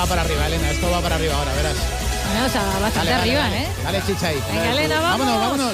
para arriba, Elena, esto va para arriba ahora, verás. Bueno, o sea, bastante Dale, arriba, dale, ¿eh? Dale, chicha ahí. Venga, Elena, vamos. Vámonos.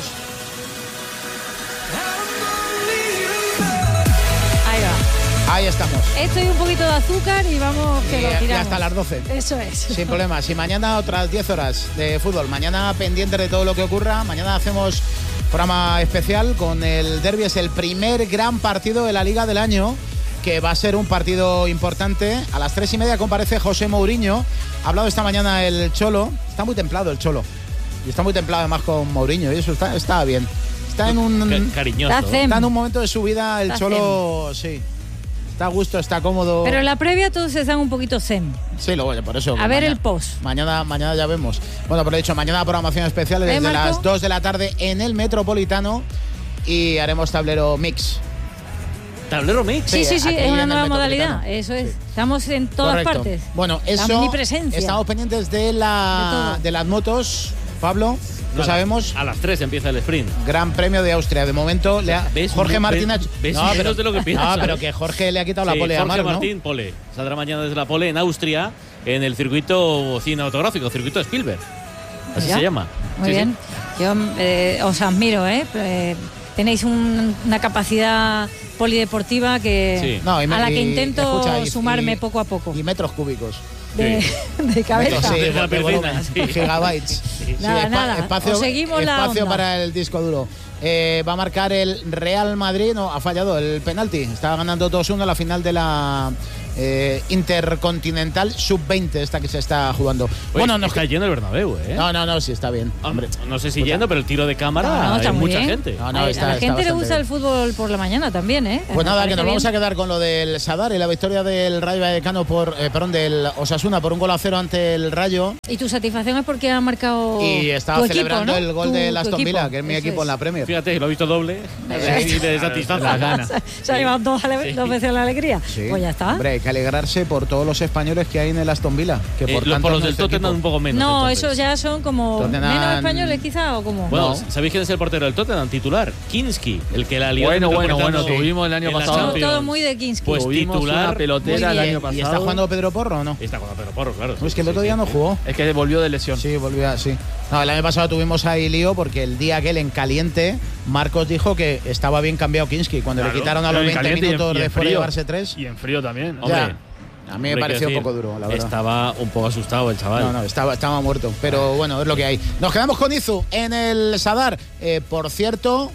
Ahí va. Ahí estamos. Esto y un poquito de azúcar y vamos que lo tiramos. Y hasta las 12. Eso es. Sin problemas. Y mañana otras 10 horas de fútbol. Mañana pendientes de todo lo que ocurra. Mañana hacemos programa especial con el derbi. Es el primer gran partido de la Liga del año, que va a ser un partido importante. A las 3:30 comparece José Mourinho. Ha hablado esta mañana el Cholo. Está muy templado el Cholo. Y está muy templado además con Mourinho. Y eso está bien. Está en un... Cariñoso. Está en un momento de su vida el Cholo, sí. Está a gusto, está cómodo. Pero en la previa todos se dan un poquito zen. Sí, por eso. A ver el post. Mañana ya vemos. Bueno, pero he dicho, mañana programación especial desde las 2 de la tarde en el Metropolitano y haremos tablero mix. ¿Tablero mix? Sí, es una nueva modalidad. Eso es. Sí. Estamos en todas partes. Bueno, eso. La omnipresencia. Estamos pendientes de las motos, Pablo. Lo sabemos. A las 3 empieza el sprint. Gran Premio de Austria. De momento, Jorge Martín ha... de lo que piensas. No, pero que Jorge le ha quitado la pole a Marc, ¿no? Jorge Martín, pole. Saldrá mañana desde la pole en Austria, en el circuito cinematográfico, circuito Spielberg. Así se llama. Muy bien. Sí. Yo os admiro, ¿eh? Tenéis una capacidad polideportiva que a la que intento sumarme poco a poco. Y metros cúbicos. De cabeza. Gigabytes. Nada. Espacio para el disco duro. Va a marcar el Real Madrid. No, ha fallado el penalti. Estaba ganando 2-1 en la final de la Intercontinental Sub-20, esta que se está jugando. Oye, bueno, está lleno el Bernabéu, ¿eh? No, sí está bien. Hombre, no sé si lleno, pero el tiro de cámara hay mucha gente. A la gente le gusta el fútbol por la mañana también, ¿eh? Pues nada, que nos vamos a quedar con lo del Sadar y la victoria del Rayo Vallecano del Osasuna por 1-0 ante el Rayo. Y tu satisfacción es porque ha marcado y estaba celebrando equipo, ¿no? el gol del Aston Villa, que es mi equipo en la Premier. Fíjate, lo he visto doble y de satisfacción. Las ganas. Se ha llevado dos veces la alegría. Sí. Pues ya está. Hombre, hay que alegrarse por todos los españoles que hay en el Aston Villa. Que por los del Tottenham un poco menos. No, esos ya son como menos españoles quizá o como. Bueno, ¿sabéis quién es el portero del Tottenham? Titular, Kinski, el que la lió. Bueno, tuvimos el año pasado. Todo muy de Kinski. Pues titular, pelotera el año pasado. ¿Y está jugando Pedro Porro o no? Está jugando Pedro Porro, claro. Es que el otro día no jugó. Es que volvió de lesión. Sí, sí. No, el año pasado tuvimos ahí lío porque el día aquel en caliente, Marcos dijo que estaba bien cambiado Kinski. Cuando le quitaron a los 20 minutos después de llevarse 3. Y en frío también. Hombre. A mí me pareció un poco duro, la verdad. Estaba un poco asustado el chaval. No, estaba muerto. Pero bueno, es lo que hay. Nos quedamos con Izu en el Sadar. Por cierto,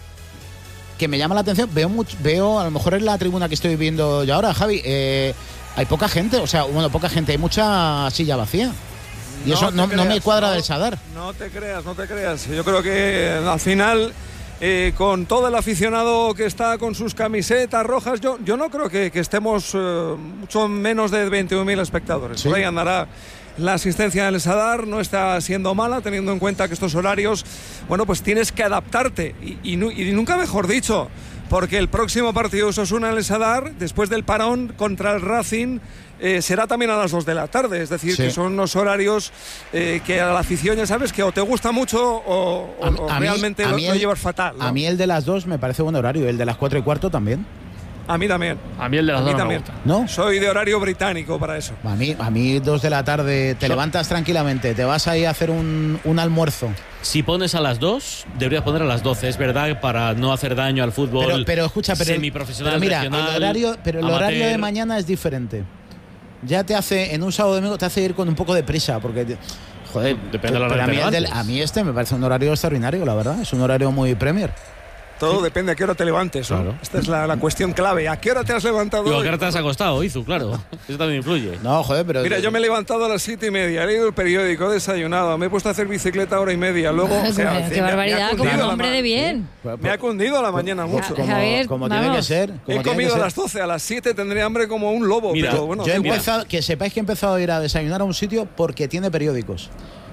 que me llama la atención, veo a lo mejor en la tribuna que estoy viendo yo ahora, Javi, hay poca gente, poca gente, hay mucha silla vacía. Y eso no me cuadra del Sadar. No te creas. Yo creo que al final... con todo el aficionado que está con sus camisetas rojas, yo no creo que estemos mucho menos de 21.000 espectadores. ¿Sí? Por ahí andará la asistencia del Sadar, no está siendo mala, teniendo en cuenta que estos horarios, pues tienes que adaptarte. Y nunca mejor dicho, porque el próximo partido de Osasuna en el Sadar, después del parón contra el Racing, será también a las 2 de la tarde, es decir, que son unos horarios que a la afición ya sabes que o te gusta mucho o realmente lo llevas fatal, ¿no? A mí el de las 2 me parece buen horario, el de las 4:15 también. A mí también. A mí el de las 2 no me gusta. ¿No? Soy de horario británico para eso. A mí 2 de la tarde, te levantas tranquilamente, te vas ahí a hacer un almuerzo. Si pones a las 2, deberías poner a las 12, es verdad, para no hacer daño al fútbol. Pero escucha, semiprofesional, mira, regional, el horario de mañana es diferente. Ya te hace, en un sábado domingo, te hace ir con un poco de prisa, porque... Joder, depende de la hora. A mí me parece un horario extraordinario, la verdad. Es un horario muy Premier. Todo depende a qué hora te levantes, ¿no? Claro. Esta es la cuestión clave. ¿A qué hora te has levantado? ¿A qué hora te has acostado, Izu? Claro. Eso también influye. No, joder, pero... Mira, yo me he levantado a las 7:30, he leído el periódico, he desayunado, me he puesto a hacer bicicleta 1:30. Luego, qué barbaridad, como un hombre de bien. Me ha cundido a la mañana mucho. Como tiene que ser. He comido a las 12, a las 7 tendré hambre como un lobo. Mira, pero bueno, yo he empezado, que sepáis que he empezado a ir a desayunar a un sitio porque tiene periódicos.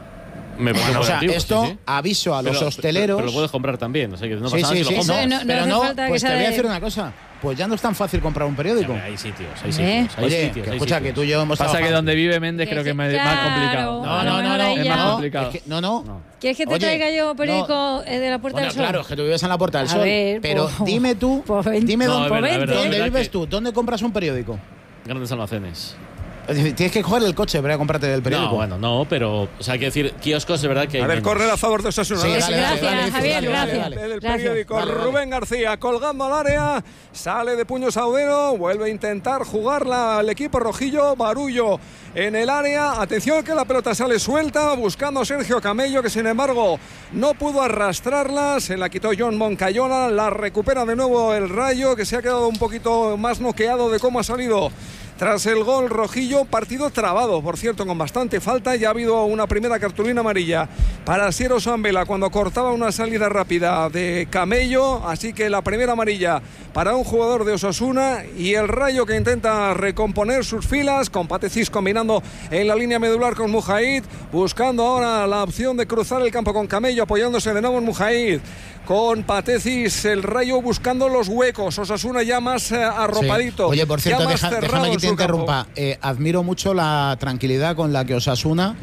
Esto aviso a los hosteleros. Pero lo puedes comprar también, o sea que no pasa nada si lo compras. Pero no, pues te voy a decir una cosa. Pues ya no es tan fácil comprar un periódico. Hay sitios. Oye, escucha, que tú y yo hemos Pasa trabajado. que donde vive Méndez creo que es más complicado. No. Es más complicado. ¿Quieres que te traiga yo periódico de la Puerta del Sol? Claro, es que tú vives en la Puerta del Sol. Pero dime tú, dime dónde vives tú. ¿Dónde compras un periódico? Grandes almacenes. Tienes que coger el coche para comprarte el periódico. No, bueno, no, pero, o sea, hay que decir, kioscos de verdad que hay. A ver, correr a favor de Osasuna. Sí, gracias, Javier, gracias. El periódico, Rubén García colgando al área, sale de puño Saudero, vuelve a intentar jugarla al equipo rojillo, Barullo en el área, atención que la pelota sale suelta, buscando a Sergio Camello, que sin embargo no pudo arrastrarla, se la quitó John Moncayola, la recupera de nuevo el Rayo, que se ha quedado un poquito más noqueado de cómo ha salido tras el gol rojillo. Partido trabado, por cierto, con bastante falta. Ya ha habido una primera cartulina amarilla para Siero Sambela cuando cortaba una salida rápida de Camello, así que la primera amarilla para un jugador de Osasuna, y el Rayo que intenta recomponer sus filas con Patezis combinando en la línea medular con Mujaid, buscando ahora la opción de cruzar el campo con Camello, apoyándose de nuevo en Mujaid con Patezis, el Rayo buscando los huecos, Osasuna ya más arropadito. Sí. Oye, por cierto, déjame que te interrumpa. Admiro mucho la tranquilidad con la que Osasuna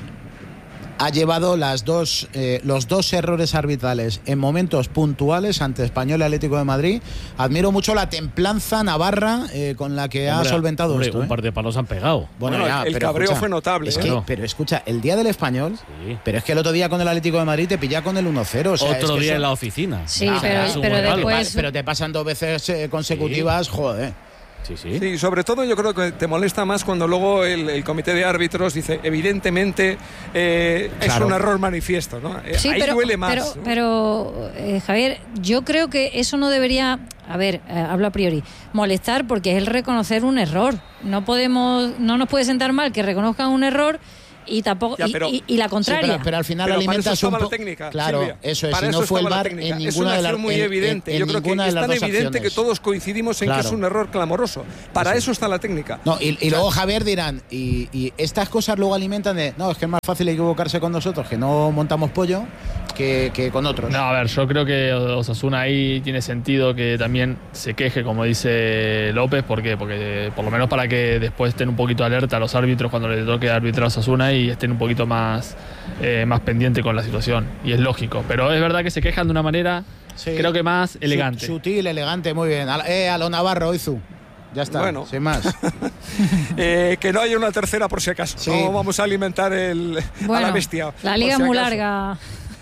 ha llevado los dos errores arbitrales en momentos puntuales ante Español y Atlético de Madrid. Admiro mucho la templanza navarra con la que ha solventado esto. Un par de palos han pegado. Bueno, ya, el cabreo fue notable. Pero escucha, el día del Español, sí. Pero es que el otro día con el Atlético de Madrid te pilla con el 1-0. O sea, otro día en la oficina. Sí, pero después... Pero te pasan 2 veces consecutivas, sí. Joder. Sí, sobre todo yo creo que te molesta más cuando luego el comité de árbitros dice, evidentemente es un error manifiesto, ¿no? Sí, ahí duele más. Pero Javier, yo creo que eso no debería, hablo a priori, molestar, porque es el reconocer un error. No nos puede sentar mal que reconozcan un error y tampoco y la contraria. Sí, pero al final alimentas un poco. Claro, Silvia, eso es. Si no fue el VAR en ninguna de las muy evidente. Yo creo que es tan evidente que todos coincidimos en que es un error clamoroso. Para eso está la técnica. No, y luego Javier dirán, y estas cosas luego alimentan de, no, es que es más fácil equivocarse con nosotros, que no montamos pollo, que con otros. No, a ver, yo creo que Osasuna ahí tiene sentido que también se queje, como dice López, porque por lo menos para que después estén un poquito alerta a los árbitros cuando les toque arbitrar a Osasuna y estén un poquito más pendiente con la situación, y es lógico, pero es verdad que se quejan de una manera, creo que más elegante. Sutil, elegante, muy bien. A lo Navarro, Izu. Ya está, bueno. Sin más. Que no haya una tercera por si acaso. Sí. No vamos a alimentar a la bestia. La liga es muy larga.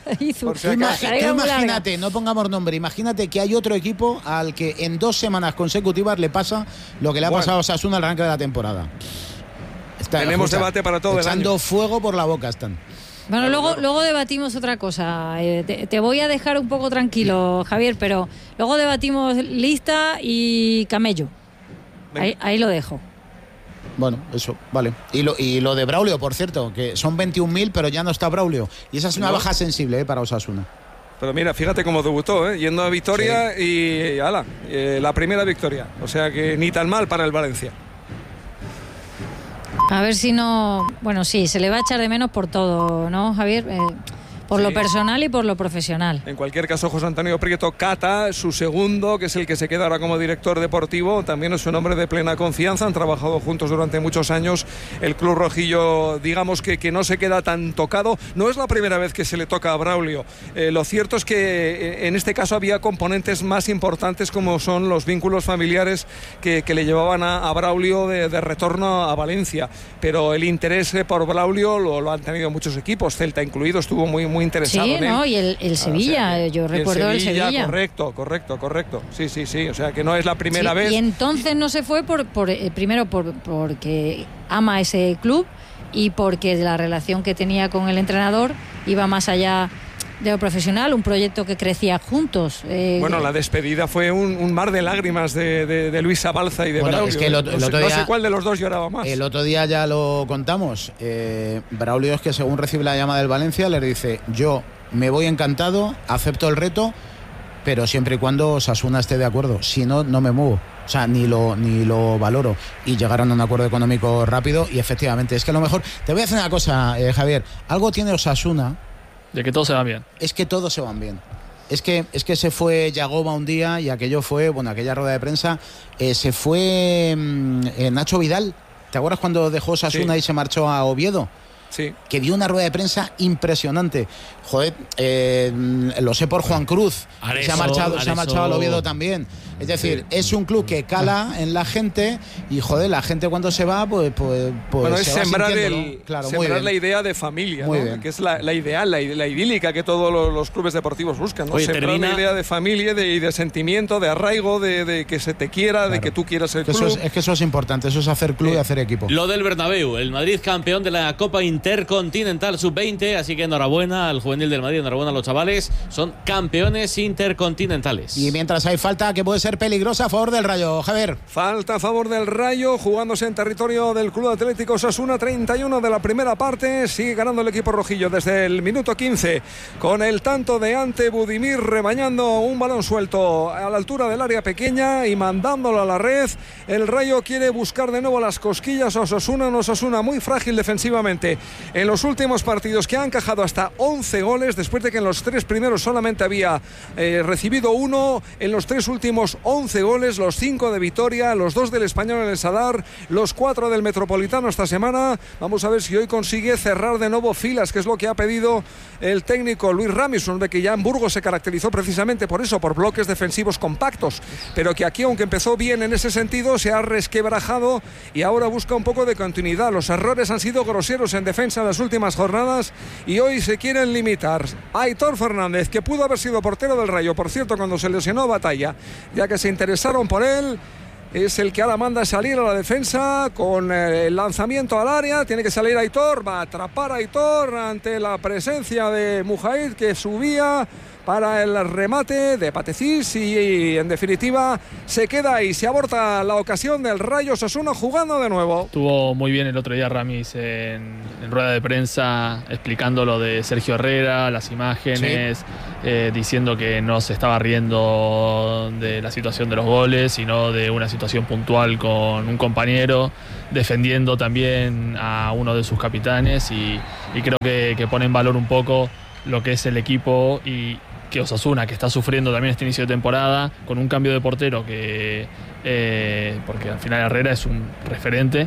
Imagínate, no pongamos nombre, imagínate que hay otro equipo al que en 2 semanas consecutivas le pasa lo que le ha pasado a Osasuna al arranque de la temporada. Tenemos debate para todo el año. Echando fuego por la boca están. Bueno, luego debatimos otra cosa. Te voy a dejar un poco tranquilo, Javier, pero luego debatimos Lista y Camello. Ahí lo dejo. Bueno, eso, vale. Y lo de Braulio, por cierto, que son 21.000, pero ya no está Braulio. Y esa es una baja sensible para Osasuna. Pero mira, fíjate cómo debutó, yendo a Vitoria, sí. Y ala, la primera victoria. O sea que ni tan mal para el Valencia. A ver si no... Bueno, sí, se le va a echar de menos por todo, ¿no, Javier? Por lo personal y por lo profesional. En cualquier caso, José Antonio Prieto Cata, su segundo, que es el que se queda ahora como director deportivo, también es un hombre de plena confianza. Han trabajado juntos durante muchos años. El club rojillo, digamos que no se queda tan tocado. No es la primera vez que se le toca a Braulio. Lo cierto es que en este caso había componentes más importantes, como son los vínculos familiares que le llevaban a Braulio de retorno a Valencia. Pero el interés por Braulio lo han tenido muchos equipos, Celta incluido, estuvo muy interesado en él. ¿No? Y el Sevilla, yo recuerdo el Sevilla. Correcto. Sí. O sea que no es la primera vez. Y entonces no se fue primero porque ama ese club y porque la relación que tenía con el entrenador iba más allá de lo profesional, un proyecto que crecía juntos. Bueno, la despedida fue un mar de lágrimas de Luis Abalza y de Braulio. Es que el otro día, no sé cuál de los dos lloraba más. El otro día ya lo contamos. Braulio es que según recibe la llamada del Valencia le dice, yo me voy encantado, acepto el reto, pero siempre y cuando Osasuna esté de acuerdo. Si no, no me muevo. O sea, ni lo valoro. Y llegaron a un acuerdo económico rápido y efectivamente, es que a lo mejor... Te voy a decir una cosa, Javier. Algo tiene Osasuna... De que todo se va bien. Es que todos se van bien. Es que se fue Yagoba un día y aquello fue, aquella rueda de prensa, se fue Nacho Vidal. ¿Te acuerdas cuando dejó Osasuna y se marchó a Oviedo? Sí. Que dio una rueda de prensa impresionante. Joder, lo sé por Juan Cruz. Se ha marchado al Oviedo también. Es decir, es un club que cala en la gente y, joder, la gente cuando se va, pues bueno, es sembrar sembrar la idea de familia, muy ¿no? bien. Que es la ideal, la idílica que todos los clubes deportivos buscan, ¿no? Oye, Sembrar la idea de familia y de sentimiento, de arraigo, de que se te quiera, claro, de que tú quieras el club. Es que eso es importante, eso es hacer club y hacer equipo. Lo del Bernabéu, el Madrid campeón de la Copa Intercontinental Sub-20, así que enhorabuena al juvenil del Madrid, enhorabuena a los chavales, son campeones intercontinentales. Y mientras hay falta que puede ser peligrosa a favor del Rayo, Javier. Falta a favor del Rayo, jugándose en territorio del Club Atlético Osasuna, 31 de la primera parte, sigue ganando el equipo rojillo desde el minuto 15, con el tanto de Ante Budimir rebañando un balón suelto a la altura del área pequeña y mandándolo a la red. El Rayo quiere buscar de nuevo las cosquillas a Osasuna, un Osasuna muy frágil defensivamente en los últimos partidos, que ha encajado hasta 11 goles, después de que en los 3 primeros solamente había recibido 1, en los 3 últimos 11 goles, los 5 de Vitoria, los 2 del Español en el Sadar, los 4 del Metropolitano esta semana. Vamos a ver si hoy consigue cerrar de nuevo filas, que es lo que ha pedido el técnico Luis Ramison, de que ya en Burgos se caracterizó precisamente por eso, por bloques defensivos compactos, pero que aquí, aunque empezó bien en ese sentido, se ha resquebrajado y ahora busca un poco de continuidad. Los errores han sido groseros en defensa en las últimas jornadas y hoy se quieren limitar. Aitor Fernández, que pudo haber sido portero del Rayo, por cierto, cuando se lesionó Batalla, ya que se interesaron por él, es el que ahora manda salir a la defensa con el lanzamiento al área. Tiene que salir Aitor, va a atrapar a Aitor ante la presencia de Mujaid, que subía para el remate de Patecís y en definitiva se queda ahí, se aborta la ocasión del Rayo Osasuna jugando de nuevo. Estuvo muy bien el otro día Ramis en rueda de prensa explicando lo de Sergio Herrera, las imágenes, sí, diciendo que no se estaba riendo de la situación de los goles, sino de una situación puntual con un compañero, defendiendo también a uno de sus capitanes y creo que pone en valor un poco lo que es el equipo y que Osasuna, que está sufriendo también este inicio de temporada, con un cambio de portero que porque al final Herrera es un referente,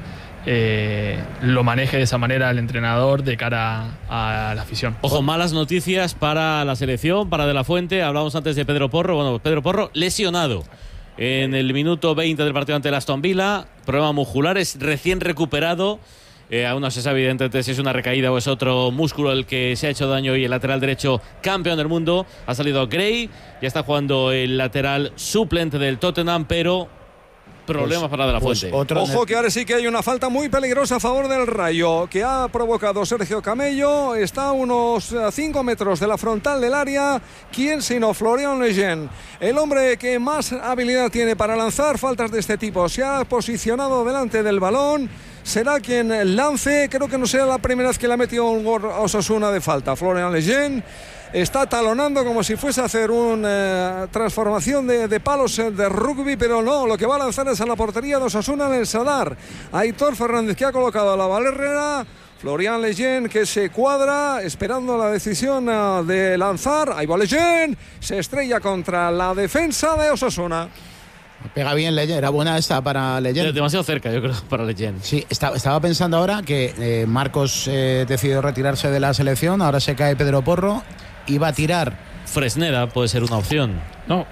lo maneje de esa manera el entrenador de cara a la afición. Ojo, malas noticias para la selección, para De la Fuente. Hablábamos antes de Pedro Porro. Bueno, Pedro Porro lesionado en el minuto 20 del partido ante el Aston Villa, problema muscular, es recién recuperado. Aún no se sabe evidentemente si es una recaída o es otro músculo el que se ha hecho daño, y el lateral derecho campeón del mundo ha salido Gray, ya está jugando el lateral suplente del Tottenham, pero problemas para De la Fuente. Ojo que ahora sí que hay una falta muy peligrosa a favor del Rayo, que ha provocado Sergio Camello. Está a unos 5 metros de la frontal del área. ¿Quién sino Florian Lejeune? El hombre que más habilidad tiene para lanzar faltas de este tipo. Se ha posicionado delante del balón. Será quien lance. Creo que no será la primera vez que le ha metido un gol a Osasuna de falta. Florian Lejeune está talonando como si fuese a hacer una transformación de palos de rugby, pero no, lo que va a lanzar es a la portería de Osasuna en el Sadar. Aitor Fernández, que ha colocado a la Valérreda. Florian Lejeune, que se cuadra esperando la decisión de lanzar. Ahí va Lejeune, se estrella contra la defensa de Osasuna. Pega bien Lejeune, era buena esta para Lejeune. Demasiado cerca, yo creo, para Lejeune. Sí, estaba pensando ahora que Marcos decidió retirarse de la selección, ahora se cae Pedro Porro y va a tirar. Fresneda puede ser una opción. No,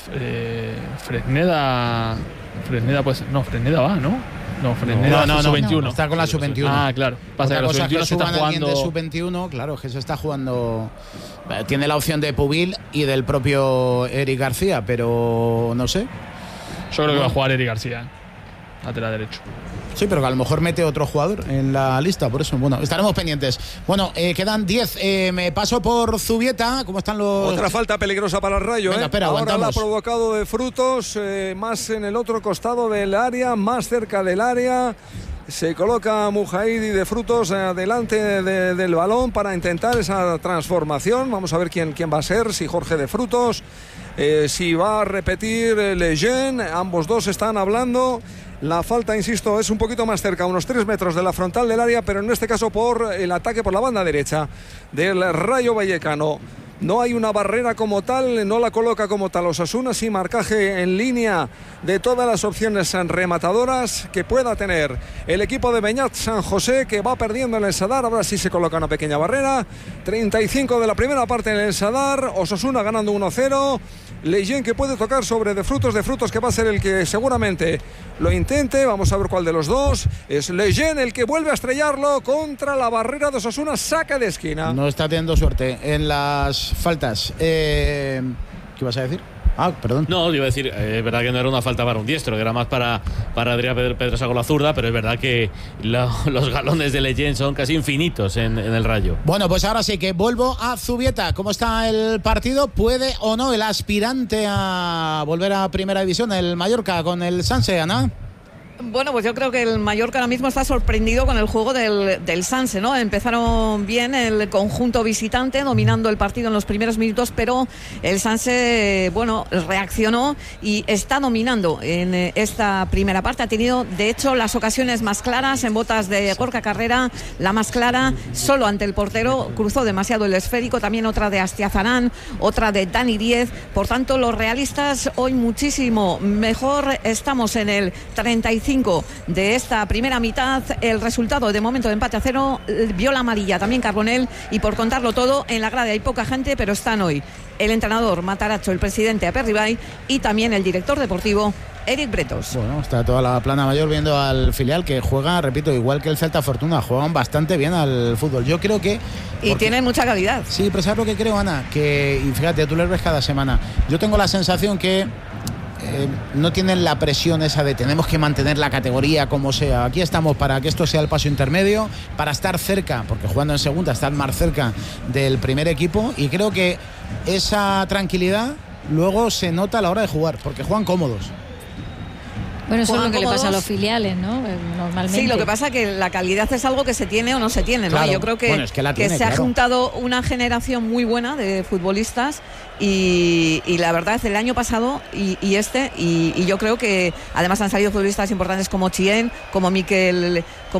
Fresneda pues no, Fresneda va, ¿no? No, Fresneda no, sub-21. No, está con la sub-21. Ah, claro. Pasa que los sub-21 se está jugando. De sub-21, claro, que se está jugando. Tiene la opción de Pubil y del propio Eric García, pero no sé. Yo creo que va a jugar Eric García, lateral derecho. Sí, pero que a lo mejor mete otro jugador en la lista, por eso, bueno, estaremos pendientes. Bueno, quedan 10. Me paso por Zubieta. ¿Cómo están los...? Otra falta peligrosa para el Rayo. Venga, espera, ahora aguantamos. la ha provocado de Frutos, más en el otro costado del área, más cerca del área. Se coloca Mujaidi de Frutos delante del balón para intentar esa transformación. Vamos a ver quién va a ser, si Jorge de Frutos, si va a repetir Lejeune. Ambos dos están hablando. La falta, insisto, es un poquito más cerca, unos 3 metros de la frontal del área, pero en este caso por el ataque por la banda derecha del Rayo Vallecano. no hay una barrera como tal, no la coloca como tal Osasuna, sí marcaje en línea de todas las opciones rematadoras que pueda tener el equipo de Beñat San José, que va perdiendo en el Sadar. Ahora sí se coloca una pequeña barrera. 35 de la primera parte en el Sadar, Osasuna ganando 1-0. Leyen, que puede tocar sobre de Frutos, que va a ser el que seguramente lo intente. Vamos a ver cuál de los dos. Es Leyen el que vuelve a estrellarlo contra la barrera de Osasuna, saca de esquina. No está teniendo suerte en las faltas. ¿Qué ibas a decir? Ah, perdón. No, iba a decir, es verdad que no era una falta para un diestro, que era más para Adrián Pedrosa con la zurda, pero es verdad que los galones de Leyen son casi infinitos en el Rayo. Bueno, pues ahora sí que vuelvo a Zubieta. ¿Cómo está el partido? ¿Puede o no el aspirante a volver a Primera División, el Mallorca, con el Sanse, Ana? Bueno, pues yo creo que el Mallorca ahora mismo está sorprendido con el juego del Sanse, ¿no? Empezaron bien el conjunto visitante, dominando el partido en los primeros minutos, pero el Sanse, bueno, reaccionó y está dominando en esta primera parte. Ha tenido, de hecho, las ocasiones más claras en botas de Gorka Carrera, la más clara solo ante el portero, cruzó demasiado el esférico, también otra de Astiazarán, otra de Dani Díez. Por tanto, los realistas hoy muchísimo mejor. Estamos en el 35 de esta primera mitad. El resultado de momento de empate a 0, vio la amarilla también Carbonell, y por contarlo todo, en la grada hay poca gente, pero están hoy el entrenador Mataracho, el presidente Aperribay y también el director deportivo Eric Bretos. Bueno, está toda la plana mayor viendo al filial, que juega, repito, igual que el Celta Fortuna, juegan bastante bien al fútbol. Yo creo que... Y tienen mucha calidad. Sí, pero ¿sabes lo que creo, Ana? Que, y fíjate, tú les ves cada semana. Yo tengo la sensación que no tienen la presión esa de tenemos que mantener la categoría como sea. Aquí estamos para que esto sea el paso intermedio, para estar cerca, porque jugando en segunda, estar más cerca del primer equipo, y creo que esa tranquilidad luego se nota a la hora de jugar, porque juegan cómodos. Bueno, eso es lo que le pasa a los filiales, ¿no? Normalmente. Sí, lo que pasa es que la calidad es algo que se tiene o no se tiene, ¿no? Claro. Yo creo que, bueno, es que se ha juntado una generación muy buena de futbolistas y la verdad, el año pasado y yo creo que además han salido futbolistas importantes como Chien, como Mikel,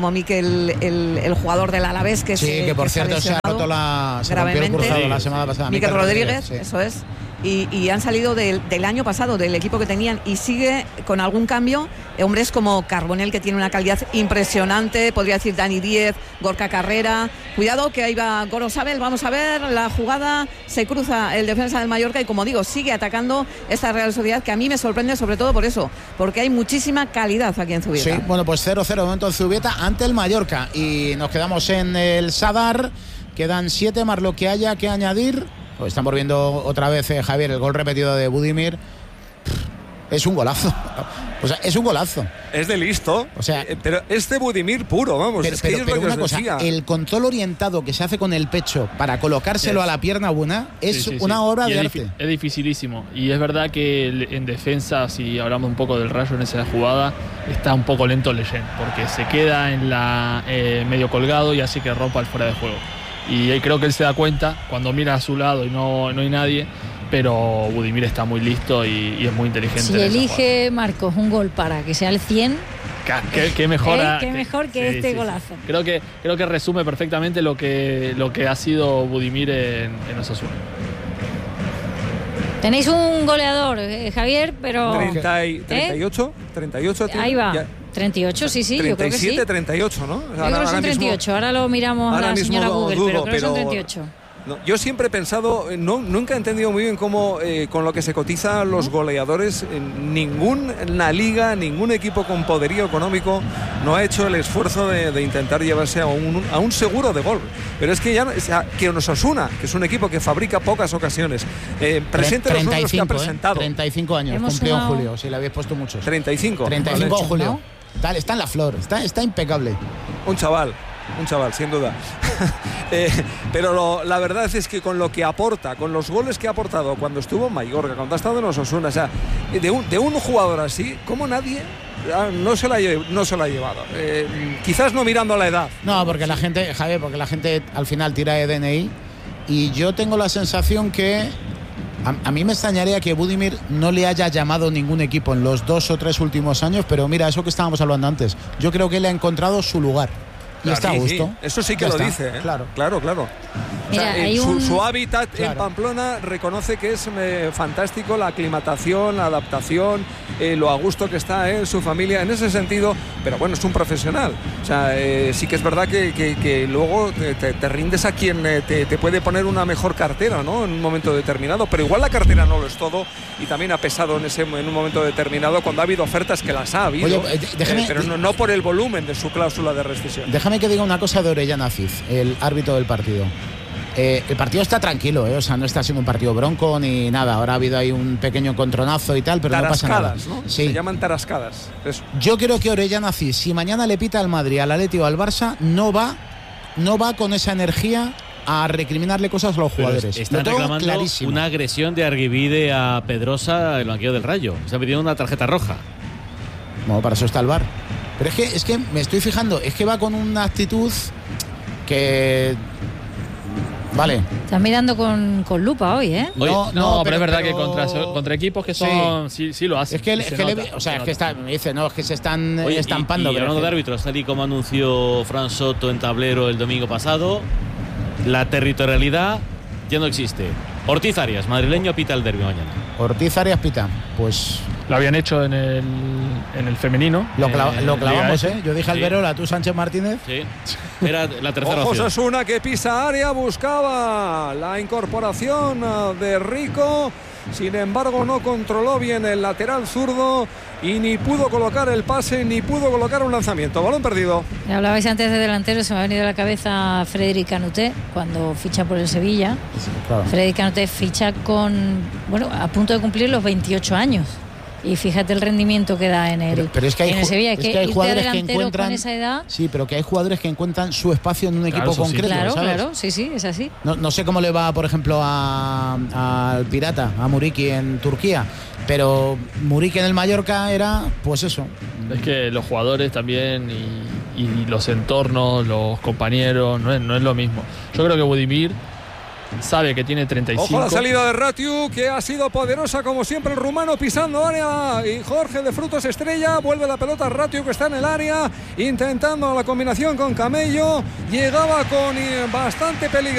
el jugador del Alavés, que que por cierto se ha roto se rompió el cruzado la semana pasada. Mikel Rodríguez, sí. Eso es. Y han salido del año pasado, del equipo que tenían, y sigue con algún cambio. Hombres como Carbonell, que tiene una calidad impresionante, podría decir Dani Díez, Gorka Carrera. Cuidado que ahí va Gorosabel, vamos a ver la jugada, se cruza el defensa del Mallorca y, como digo, sigue atacando esta Real Sociedad, que a mí me sorprende sobre todo por eso, porque hay muchísima calidad aquí en Zubieta. Sí, bueno, pues 0-0 de momento en Zubieta ante el Mallorca, y nos quedamos en el Sadar. Quedan 7 más lo que haya que añadir. Pues estamos viendo otra vez, Javier, el gol repetido de Budimir. Es un golazo. O sea, es un golazo. Es de listo. O sea, pero es de Budimir puro, vamos. Pero una cosa, el control orientado que se hace con el pecho para colocárselo a la pierna buena es una obra de arte. Es dificilísimo. Y es verdad que en defensa, si hablamos un poco del Rayo en esa jugada, está un poco lento Leyen, porque se queda en la medio colgado y hace que rompa el fuera de juego. Y creo que él se da cuenta cuando mira a su lado y no hay nadie, pero Budimir está muy listo y es muy inteligente. Si elige Marcos un gol para que sea el 100, qué mejor que este golazo. Creo que resume perfectamente lo que ha sido Budimir en Osasuna. Tenéis un goleador, Javier, pero 38 ahí va. Ya. 38, sí, 37, yo creo que sí. 38, ¿no? Yo creo que son 38, ahora lo miramos a la señora Google, pero creo que son 38. No, yo siempre he pensado, nunca he entendido muy bien cómo con lo que se cotiza los goleadores, ninguna liga, ningún equipo con poderío económico no ha hecho el esfuerzo de intentar llevarse a un seguro de gol. Pero es que ya que Osasuna, que es un equipo que fabrica pocas ocasiones, presente los números que ha presentado. 35 años, cumplió en julio, si le habéis puesto muchos. 35 en julio. ¿No? Está en la flor, está impecable. Un chaval, sin duda. Pero la verdad es que con lo que aporta, con los goles que ha aportado cuando estuvo en Mallorca, cuando ha estado en Osasuna, o sea, de un jugador así, como nadie no se la ha llevado. Quizás no mirando a la edad. No, porque la gente, Javier, al final tira de DNI, y yo tengo la sensación que a mí me extrañaría que Budimir no le haya llamado ningún equipo en los 2 o 3 últimos años, pero mira, eso que estábamos hablando antes, yo creo que él ha encontrado su lugar y está a gusto. Sí. Eso sí que lo dice, ¿eh? Claro. Mira, hay su hábitat Claro. en Pamplona reconoce que es fantástico, la aclimatación, la adaptación, lo a gusto que está su familia en ese sentido, pero bueno, es un profesional. O sea, sí que es verdad que luego te rindes a quien te puede poner una mejor cartera, ¿no? En un momento determinado, pero igual la cartera no lo es todo y también ha pesado en un momento determinado cuando ha habido ofertas, que las ha habido. Oye, déjame, pero no por el volumen de su cláusula de rescisión. Déjame que diga una cosa de Orellana Cid, el árbitro del partido. El partido está tranquilo, o sea, no está siendo un partido bronco ni nada. Ahora ha habido ahí un pequeño encontronazo y tal, pero no pasa nada. Tarascadas, ¿no? Sí. Se llaman tarascadas. Eso. Yo creo que Orellana Cid, si mañana le pita al Madrid, al Atleti o al Barça, no va con esa energía a recriminarle cosas a los Pero jugadores. están Lo tengo reclamando clarísimo. una agresión de Arguivide a Pedrosa, el banquillo del Rayo. Están pidiendo una tarjeta roja. Bueno, para eso está el VAR. Pero es que me estoy fijando, es que va con una actitud que... Vale. Estás mirando con lupa hoy, ¿eh? Oye, No, pero es verdad que contra equipos que son... Sí lo hacen. Es que, Se nota, o sea, se es que nota. me dice, no, es que se están Oye, estampando. y pero hablando es de que- árbitros, tal y como anunció Fran Soto en tablero el domingo pasado, la territorialidad ya no existe. Ortiz Arias, madrileño, pita el derbi mañana. Ortiz Arias pita. Pues Lo habían hecho en el femenino. lo clavamos, Liga ¿eh? Yo dije Sí. Alberola, tú Sánchez Martínez. Sí. Era la tercera Ojo, opción. Osasuna que pisa área, buscaba la incorporación de Rico, sin embargo no controló bien el lateral zurdo y ni pudo colocar el pase ni pudo colocar un lanzamiento. Balón perdido. Hablabais antes de delantero, se me ha venido a la cabeza Frédéric Canuté cuando ficha por el Sevilla. Claro. Frédéric Canuté ficha a punto de cumplir los 28 años. Y fíjate el rendimiento que da en el, Pero es que hay, en el Sevilla. es que hay irte a jugadores que delantero encuentran. con esa edad. Sí, pero que hay jugadores que encuentran su espacio en un Claro, equipo eso sí. concreto. Claro, ¿sabes? claro, sí, es así. No sé cómo le va, por ejemplo, al Pirata, a Muriqui en Turquía, pero Muriqui en el Mallorca era, pues eso. Es que los jugadores también y los entornos, los compañeros, no es lo mismo. Yo creo que Budimir sabe que tiene 35. Ojo a la salida de Ratiu, que ha sido poderosa como siempre el rumano pisando área, y Jorge de Frutos estrella, vuelve la pelota a Ratiu que está en el área, intentando la combinación con Camello, llegaba con bastante peligro.